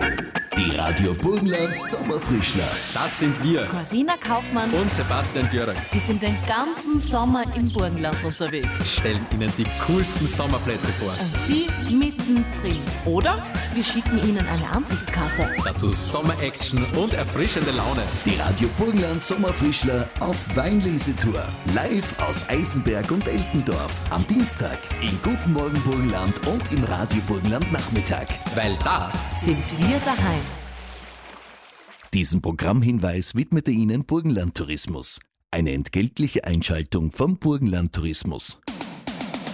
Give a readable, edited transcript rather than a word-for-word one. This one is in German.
Die Radio Burgenland Sommerfrischler. Das sind wir. Carina Kaufmann. Und Sebastian Dürrer. Wir sind den ganzen Sommer im Burgenland unterwegs. Stellen Ihnen die coolsten Sommerplätze vor. Und Sie mittendrin. Oder wir schicken Ihnen eine Ansichtskarte. Dazu Sommer-Action und erfrischende Laune. Die Radio Burgenland Sommerfrischler auf Weinlesetour. Live aus Eisenberg und Eltendorf. Am Dienstag in Guten Morgen Burgenland und im Radio Burgenland Nachmittag. Weil da Sind wir daheim. Diesen Programmhinweis widmete Ihnen Burgenland Tourismus. Eine entgeltliche Einschaltung vom Burgenland Tourismus.